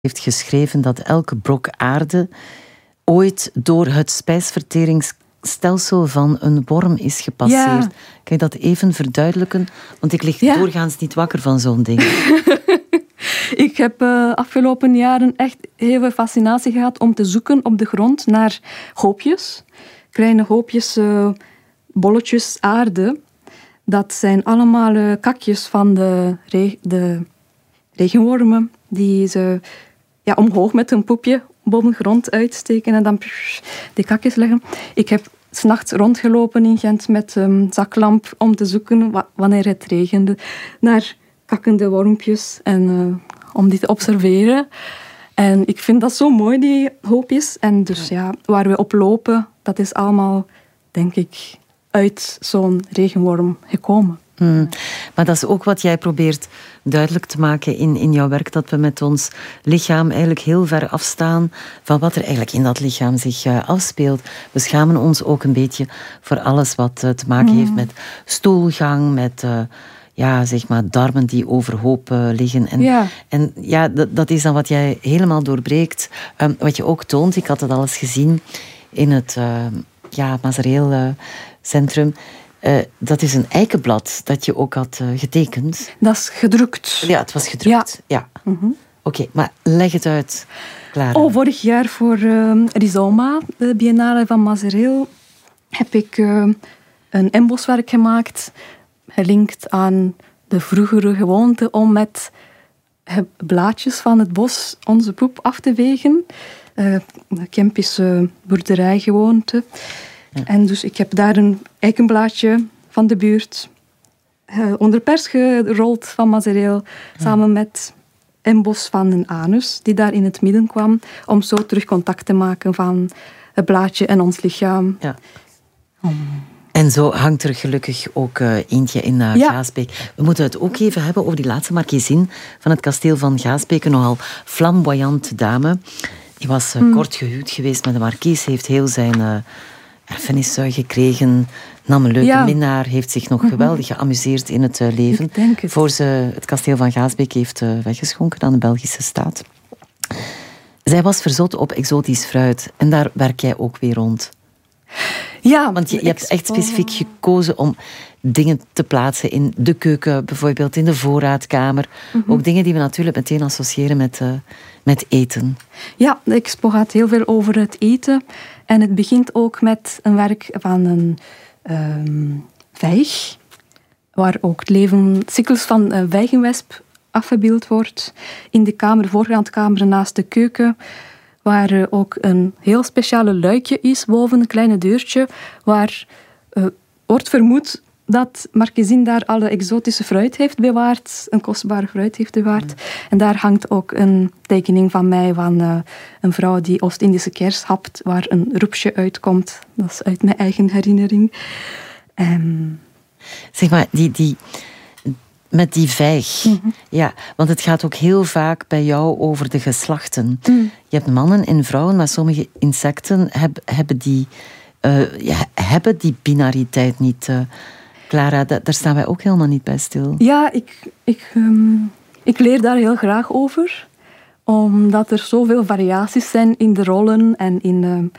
heeft geschreven dat elke brok aarde ooit door het spijsverteringsstelsel van een worm is gepasseerd. Ja. Kan je dat even verduidelijken? Want ik lig doorgaans niet wakker van zo'n ding. Ik heb afgelopen jaren echt heel veel fascinatie gehad om te zoeken op de grond naar hoopjes. Kleine hoopjes, bolletjes aarde. Dat zijn allemaal kakjes van de regenwormen die ze omhoog met hun poepje boven de grond uitsteken en dan die kakjes leggen. Ik heb 's nachts rondgelopen in Gent met een zaklamp om te zoeken wanneer het regende naar kakkende wormpjes en om die te observeren. En ik vind dat zo mooi, die hoopjes. En dus waar we op lopen, dat is allemaal, denk ik, uit zo'n regenworm gekomen. Maar dat is ook wat jij probeert duidelijk te maken in jouw werk, dat we met ons lichaam eigenlijk heel ver afstaan van wat er eigenlijk in dat lichaam zich afspeelt. We schamen ons ook een beetje voor alles wat te maken heeft met stoelgang, met zeg maar darmen die overhoop liggen. En dat is dan wat jij helemaal doorbreekt. Wat je ook toont, ik had het al eens gezien in het Mazareel Centrum. Dat is een eikenblad dat je ook had getekend. Dat is gedrukt. Ja, het was gedrukt. Ja. Oké, maar leg het uit, Clara. Vorig jaar voor Rizoma, de Biennale van Mazareel, heb ik een emboswerk gemaakt, gelinkt aan de vroegere gewoonte om met blaadjes van het bos onze poep af te vegen. De Kempische boerderijgewoonte. Ja. En dus ik heb daar een eikenblaadje van de buurt onder pers gerold van Mazareel, samen met embos van een anus, die daar in het midden kwam, om zo terug contact te maken van het blaadje en ons lichaam. Ja. En zo hangt er gelukkig ook eentje in Gaasbeek. We moeten het ook even hebben over die laatste markiezin van het kasteel van Gaasbeek. Een nogal flamboyante dame. Die was kort gehuwd geweest met de markies, heeft heel zijn erfenis gekregen, nam een leuke minnaar, heeft zich nog geweldig geamuseerd in het leven. Ik denk het. Voor ze het kasteel van Gaasbeek heeft weggeschonken aan de Belgische staat. Zij was verzot op exotisch fruit en daar werk jij ook weer rond. Ja, want je hebt echt specifiek gekozen om dingen te plaatsen in de keuken, bijvoorbeeld in de voorraadkamer. Ook dingen die we natuurlijk meteen associëren met eten. Ja, de expo gaat heel veel over het eten. En het begint ook met een werk van een vijg, waar ook het levenscyclus van een vijgenwesp afgebeeld wordt. In de kamer, de voorraadkamer naast de keuken, waar ook een heel speciale luikje is boven een kleine deurtje, waar wordt vermoed dat Marquezine daar alle exotische fruit heeft bewaard, een kostbare fruit heeft bewaard. En daar hangt ook een tekening van mij van een vrouw die Oost-Indische kers hapt, waar een roepsje uitkomt. Dat is uit mijn eigen herinnering. Zeg maar, met die vijg. Ja, want het gaat ook heel vaak bij jou over de geslachten. Je hebt mannen en vrouwen, maar sommige insecten hebben die binariteit niet. Clara, daar staan wij ook helemaal niet bij stil. Ja, ik leer daar heel graag over. Omdat er zoveel variaties zijn in de rollen en in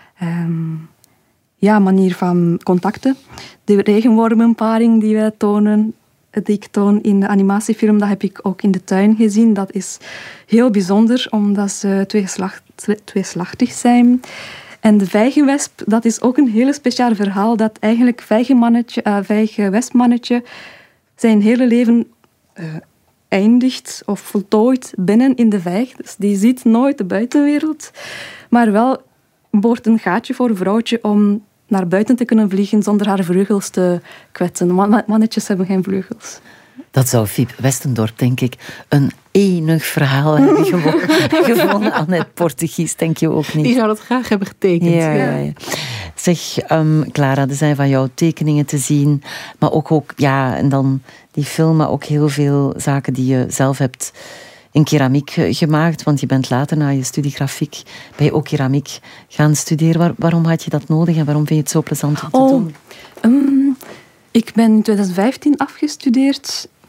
de manier van contacten. De regenwormenparing die wij tonen, die ik toon in de animatiefilm, dat heb ik ook in de tuin gezien. Dat is heel bijzonder, omdat ze tweeslachtig zijn. En de vijgenwesp, dat is ook een hele speciaal verhaal, dat eigenlijk vijgenwespmannetje zijn hele leven eindigt of voltooit binnen in de vijg. Dus die ziet nooit de buitenwereld, maar wel boort een gaatje voor een vrouwtje om naar buiten te kunnen vliegen zonder haar vleugels te kwetsen. Mannetjes hebben geen vleugels. Dat zou Fiep Westendorp, denk ik, een enig verhaal hebben gevonden aan het Portugies, denk je ook niet? Die zou dat graag hebben getekend. Ja. Zeg, Clara, er zijn van jouw tekeningen te zien, maar ook en dan die film, maar ook heel veel zaken die je zelf hebt in keramiek gemaakt, want je bent later na je studie grafiek, ben je ook keramiek gaan studeren. Waarom had je dat nodig en waarom vind je het zo plezant om te doen? Ik ben in 2015 afgestudeerd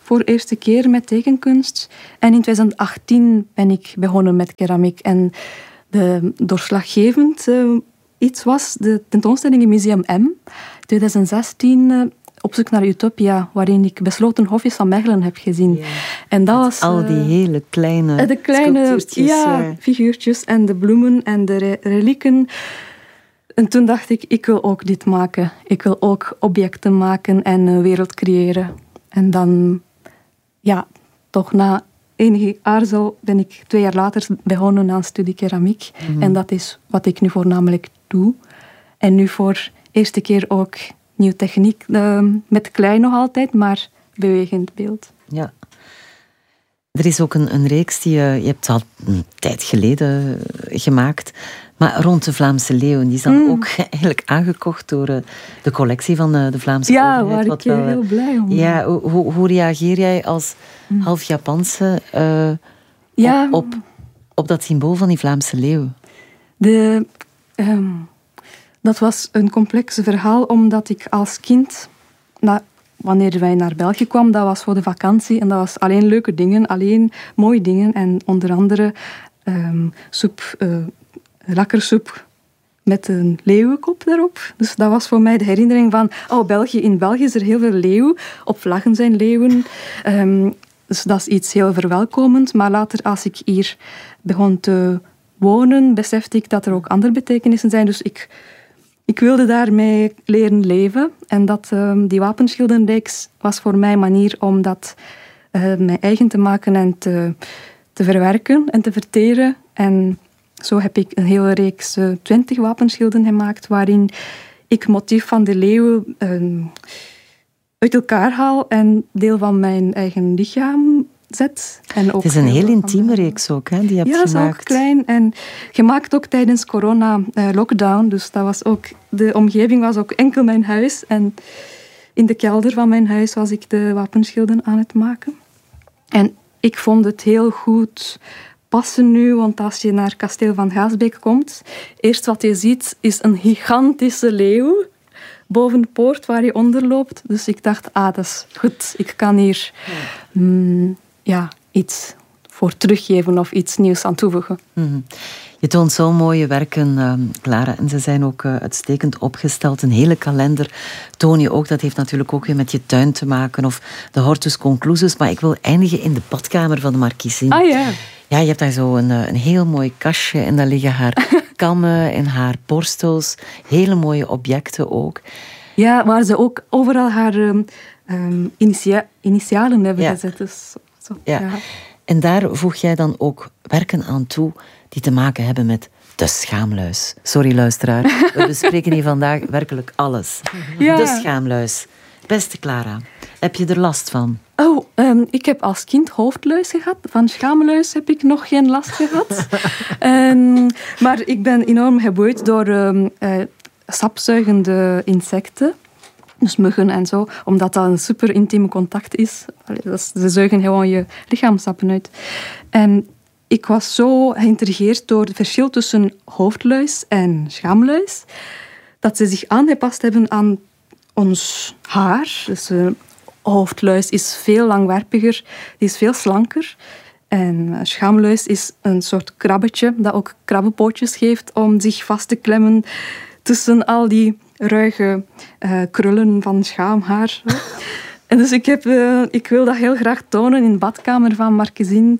voor de eerste keer met tekenkunst. En in 2018 ben ik begonnen met keramiek. En de doorslaggevend iets was de tentoonstelling in Museum M. 2016 op zoek naar Utopia, waarin ik Besloten Hofjes van Mechelen heb gezien. Ja. En dat was... Al die hele kleine figuurtjes en de bloemen en de relieken. En toen dacht ik wil ook dit maken. Ik wil ook objecten maken en een wereld creëren. En dan, toch na enige aarzel ben ik 2 jaar later begonnen aan studie keramiek. Mm-hmm. En dat is wat ik nu voornamelijk doe. En nu voor de eerste keer ook nieuwe techniek, met klei nog altijd, maar bewegend beeld. Ja. Er is ook een reeks die je hebt al een tijd geleden gemaakt, maar rond de Vlaamse leeuwen. Die is dan ook eigenlijk aangekocht door de collectie van de Vlaamse overheid. Ja, waar ik heel blij om ben. Ja, hoe reageer jij als half Japanse op dat symbool van die Vlaamse leeuw? Dat was een complex verhaal, omdat ik als kind, wanneer wij naar België kwamen, dat was voor de vakantie en dat was alleen leuke dingen, alleen mooie dingen. En onder andere lakkersoep met een leeuwenkop daarop. Dus dat was voor mij de herinnering van, België. In België is er heel veel leeuw. Op vlaggen zijn leeuwen. Dus dat is iets heel verwelkomend. Maar later, als ik hier begon te wonen, besefte ik dat er ook andere betekenissen zijn. Dus ik wilde daarmee leren leven. En die wapenschildenreeks was voor mij een manier om dat mijn eigen te maken en te verwerken en te verteren. En zo heb ik een hele reeks 20 wapenschilden gemaakt, waarin ik het motief van de leeuw uit elkaar haal en deel van mijn eigen lichaam zet. En ook het is een heel intieme reeks ook, hè, die je hebt gemaakt. Ja, dat is ook klein. En gemaakt ook tijdens corona-lockdown. Dus dat was ook, de omgeving was ook enkel mijn huis. En in de kelder van mijn huis was ik de wapenschilden aan het maken. En ik vond het heel goed passen nu, want als je naar Kasteel van Gaasbeek komt, eerst wat je ziet is een gigantische leeuw boven de poort waar je onder loopt. Dus ik dacht, dat is goed. Ik kan hier iets voor teruggeven of iets nieuws aan toevoegen. Mm-hmm. Je toont zo mooie werken, Clara, en ze zijn ook uitstekend opgesteld. Een hele kalender toon je ook. Dat heeft natuurlijk ook weer met je tuin te maken of de hortus conclusus. Maar ik wil eindigen in de badkamer van de markiezin. Ja, je hebt daar zo een heel mooi kastje en daar liggen haar kammen en haar borstels. Hele mooie objecten ook. Ja, waar ze ook overal haar initialen hebben gezet. Dus, ja. En daar voeg jij dan ook werken aan toe die te maken hebben met de schaamluis. Sorry, luisteraar. We bespreken hier vandaag werkelijk alles. Ja. De schaamluis. Beste Clara, heb je er last van? Ik heb als kind hoofdluis gehad. Van schaamluis heb ik nog geen last gehad. Maar ik ben enorm geboeid door sapzuigende insecten. Dus muggen en zo. Omdat dat een super intieme contact is. Ze zuigen gewoon je lichaamsappen uit. En ik was zo geïntrigeerd door het verschil tussen hoofdluis en schaamluis, dat ze zich aangepast hebben aan ons haar. Dus hoofdluis is veel langwerpiger, die is veel slanker. En schaamluis is een soort krabbetje dat ook krabbenpootjes geeft om zich vast te klemmen tussen al die ruige krullen van schaamhaar. En dus ik wil dat heel graag tonen in de badkamer van Markiezin,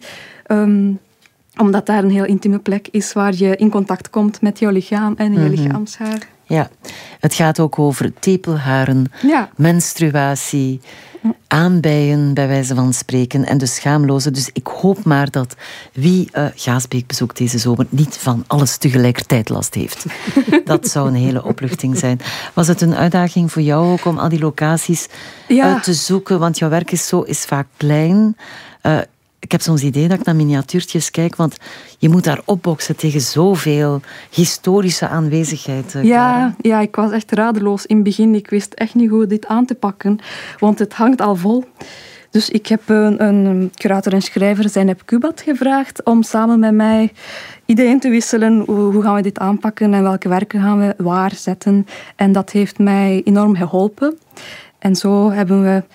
omdat daar een heel intieme plek is waar je in contact komt met jouw lichaam en je lichaamshaar. Ja, het gaat ook over tepelharen, menstruatie, aanbijen bij wijze van spreken en de schaamloze. Dus ik hoop maar dat wie Gaasbeek bezoekt deze zomer niet van alles tegelijkertijd last heeft. Dat zou een hele opluchting zijn. Was het een uitdaging voor jou ook om al die locaties uit te zoeken? Want jouw werk is vaak klein. Ik heb soms het idee dat ik naar miniatuurtjes kijk, want je moet daar opboksen tegen zoveel historische aanwezigheid. Ja, ik was echt radeloos in het begin. Ik wist echt niet hoe dit aan te pakken, want het hangt al vol. Dus ik heb een curator en schrijver, Zeynep Kubat, gevraagd om samen met mij ideeën te wisselen. Hoe gaan we dit aanpakken en welke werken gaan we waar zetten? En dat heeft mij enorm geholpen. En zo hebben we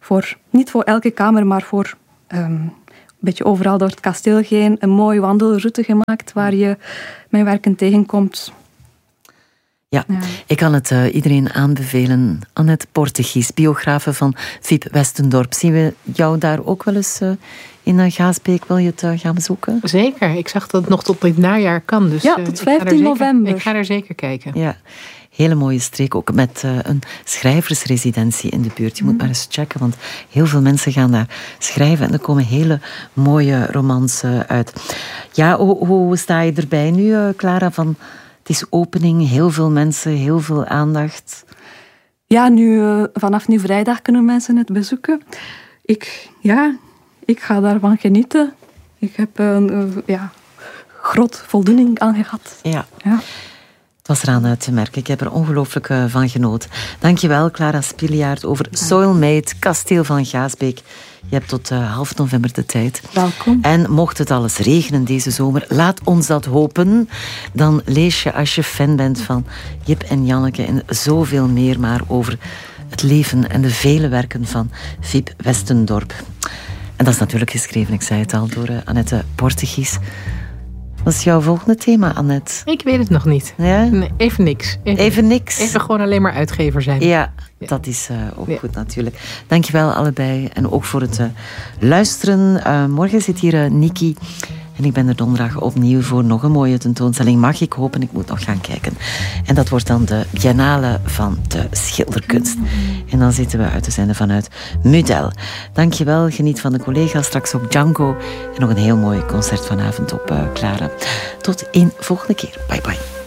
niet voor elke kamer, maar voor een beetje overal door het kasteel heen een mooie wandelroute gemaakt waar je mijn werken tegenkomt. Ja, ik kan het iedereen aanbevelen. Annette Portegies, biografe van Fiep Westendorp. Zien we jou daar ook wel eens in Gaasbeek? Wil je het gaan bezoeken? Zeker. Ik zag dat het nog tot dit najaar kan. Dus, tot 15 november. Ik ga er zeker kijken. Ja, hele mooie streek. Ook met een schrijversresidentie in de buurt. Je moet maar eens checken, want heel veel mensen gaan daar schrijven. En er komen hele mooie romans uit. Ja, hoe sta je erbij nu, Clara? Van, het is opening, heel veel mensen, heel veel aandacht. Ja, vanaf nu vrijdag kunnen mensen het bezoeken. Ik ga daarvan genieten. Ik heb groot voldoening aan gehad. Ja. Het was eraan uit te merken. Ik heb er ongelooflijk van genoten. Dankjewel, Clara Spieljaert, over Soulmate, Kasteel van Gaasbeek. Je hebt tot half november de tijd. Welkom. En mocht het alles regenen deze zomer, laat ons dat hopen. Dan lees je, als je fan bent van Jip en Janneke en zoveel meer, maar over het leven en de vele werken van Fiep Westendorp. En dat is natuurlijk geschreven, ik zei het al, door Annette Portegies. Wat is jouw volgende thema, Annette? Ik weet het nog niet. Ja? Nee, even niks. Even niks? Even gewoon alleen maar uitgever zijn. Ja, dat is ook goed natuurlijk. Dankjewel allebei en ook voor het luisteren. Morgen zit hier Niki en ik ben er donderdag opnieuw voor nog een mooie tentoonstelling. Mag ik hopen, ik moet nog gaan kijken. En dat wordt dan de Biennale van de schilderkunst. En dan zitten we uit te zenden vanuit Mudel. Dankjewel, geniet van de collega's, straks ook Django. En nog een heel mooi concert vanavond op Clara. Tot een volgende keer. Bye bye.